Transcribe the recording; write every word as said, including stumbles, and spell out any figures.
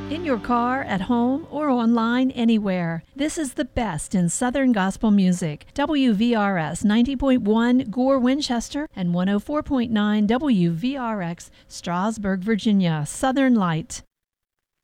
In your car, at home, or online, anywhere. This is the best in Southern gospel music. W V R S ninety point one Gore, Winchester, and one oh four point nine W V R X Strasburg, Virginia. Southern Light.